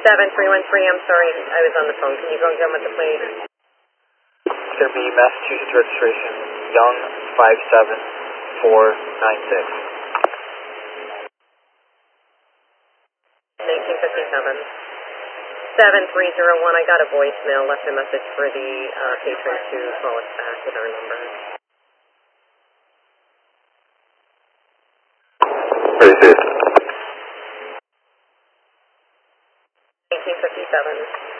7313, I'm sorry, I was on the phone. Can you go again with the plate? It's going to be Massachusetts registration, Young 57496. 1957. 7301, I got a voicemail, left a message for the patron to call us back with our number. Very good. 1957.